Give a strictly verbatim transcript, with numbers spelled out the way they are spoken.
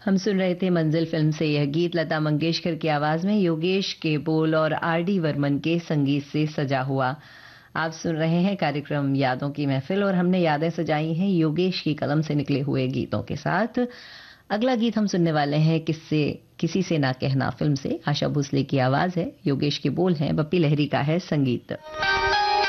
हम सुन रहे थे मंजिल फिल्म से यह गीत लता मंगेशकर की आवाज में योगेश के बोल और आर डी वर्मन के संगीत से सजा हुआ। आप सुन रहे हैं कार्यक्रम यादों की महफिल और हमने यादें सजाई हैं योगेश की कलम से निकले हुए गीतों के साथ। अगला गीत हम सुनने वाले हैं किससे किसी से ना कहना फिल्म से। आशा भोसले की आवाज है, योगेश के बोल हैं, बप्पी लहरी का है संगीत।